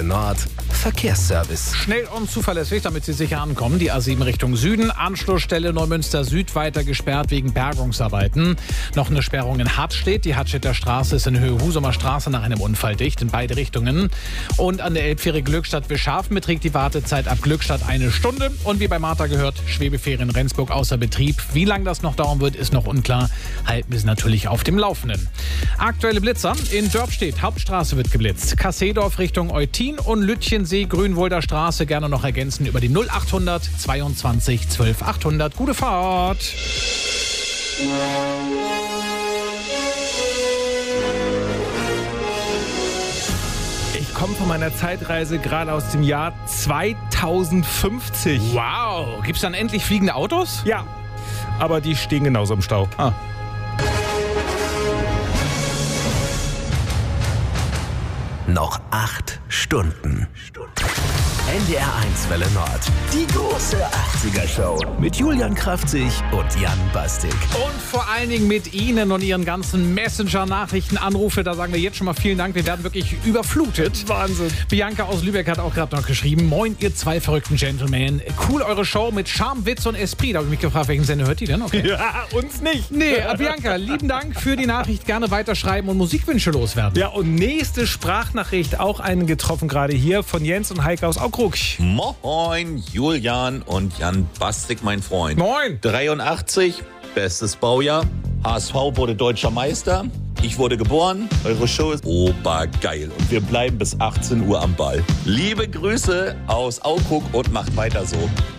Nord Verkehrsservice. Schnell und zuverlässig, damit Sie sicher ankommen. Die A7 Richtung Süden. Anschlussstelle Neumünster Süd weiter gesperrt wegen Bergungsarbeiten. Noch eine Sperrung in Hartstedt. Die Hartstedter Straße ist in Höhe Husumer Straße nach einem Unfall dicht in beide Richtungen. Und an der Elbfähre Glückstadt-Wischhafen beträgt die Wartezeit ab Glückstadt 1 Stunde. Und wie bei Martha gehört, Schwebefähre in Rendsburg außer Betrieb. Wie lange das noch dauern wird, ist noch unklar. Halten wir Sie natürlich auf dem Laufenden. Aktuelle Blitzer. In Dörpstedt, Hauptstraße wird geblitzt. Kasseedorf Richtung Eutin und Lütchensee, Grünwolder Straße gerne noch ergänzen über die 0800 22 12 800. Gute Fahrt! Ich komme von meiner Zeitreise gerade aus dem Jahr 2050. Wow! Gibt's dann endlich fliegende Autos? Ja, aber die stehen genauso im Stau. Noch 8 Stunden. NDR 1 Welle Nord. Die große 80er-Show. Mit Julian Kraftzig und Jan Bastik. Und vor allen Dingen mit Ihnen und Ihren ganzen Messenger-Nachrichten, Anrufe. Da sagen wir jetzt schon mal vielen Dank. Wir werden wirklich überflutet. Wahnsinn. Bianca aus Lübeck hat auch gerade noch geschrieben. Moin, ihr zwei verrückten Gentlemen. Cool eure Show mit Charme, Witz und Esprit. Da habe ich mich gefragt, welchen Sender hört die denn? Okay. Ja, uns nicht. Nee, Bianca, lieben Dank für die Nachricht. Gerne weiterschreiben und Musikwünsche loswerden. Ja, und nächste Sprachnachricht, auch einen getroffen gerade hier von Jens und Heike aus Aukrug. Moin, Julian und Jan Bastik, mein Freund. Moin. 83, bestes Baujahr. HSV wurde deutscher Meister. Ich wurde geboren. Eure Show ist obergeil. Und wir bleiben bis 18 Uhr am Ball. Liebe Grüße aus Aukrug und macht weiter so.